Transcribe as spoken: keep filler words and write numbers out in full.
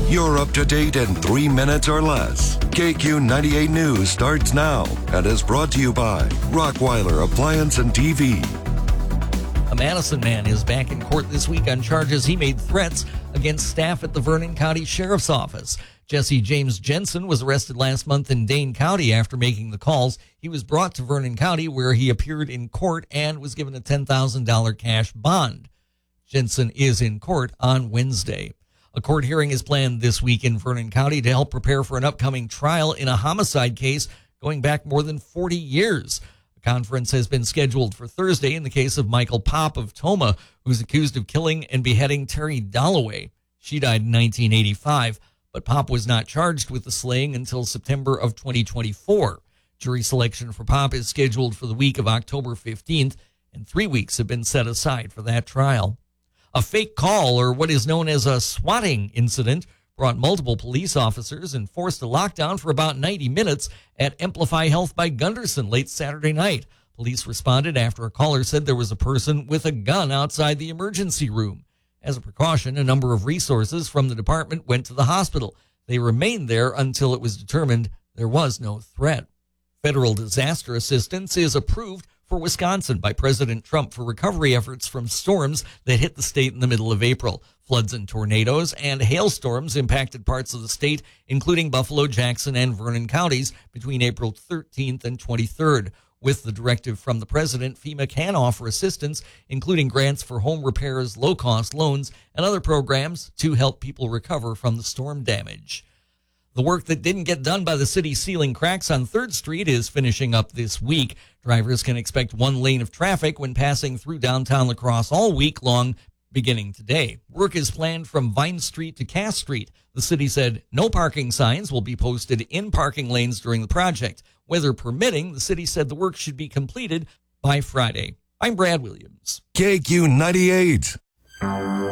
You're up to date in three minutes or less. K Q ninety-eight News starts now and is brought to you by Rockweiler Appliance and T V. A Madison man is back in court this week on charges he made threats against staff at the Vernon County Sheriff's Office. Jesse James Jensen was arrested last month in Dane County after making the calls. He was brought to Vernon County where he appeared in court and was given a ten thousand dollars cash bond. Jensen is in court on Wednesday. A court hearing is planned this week in Vernon County to help prepare for an upcoming trial in a homicide case going back more than forty years. A conference has been scheduled for Thursday in the case of Michael Popp of Tomah, who's accused of killing and beheading Terry Dalloway. She died in nineteen eighty-five, but Popp was not charged with the slaying until September of twenty twenty-four. Jury selection for Popp is scheduled for the week of October fifteenth, and three weeks have been set aside for that trial. A fake call, or what is known as a swatting incident, brought multiple police officers and forced a lockdown for about ninety minutes at Amplify Health by Gunderson late Saturday night. Police responded after a caller said there was a person with a gun outside the emergency room. As a precaution, a number of resources from the department went to the hospital. They remained there until it was determined there was no threat. Federal disaster assistance is approved for Wisconsin by President Trump for recovery efforts from storms that hit the state in the middle of April. Floods and tornadoes and hailstorms impacted parts of the state, including Buffalo, Jackson, and Vernon counties between April thirteenth and twenty-third. With the directive from the president, FEMA can offer assistance, including grants for home repairs, low-cost loans, and other programs to help people recover from the storm damage. The work that didn't get done by the city sealing cracks on third street is finishing up this week. Drivers can expect one lane of traffic when passing through downtown La Crosse all week long, beginning today. Work is planned from Vine Street to Cass Street. The city said no parking signs will be posted in parking lanes during the project. Weather permitting, the city said the work should be completed by Friday. I'm Brad Williams. K Q ninety-eight.